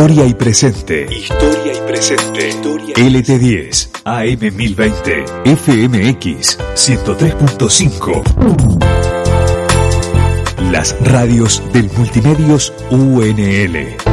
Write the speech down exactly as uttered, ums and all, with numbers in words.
Historia y presente. Historia y presente. Historia y L T diez, A M mil veinte, F M X ciento tres punto cinco. Las radios del Multimedios U N L.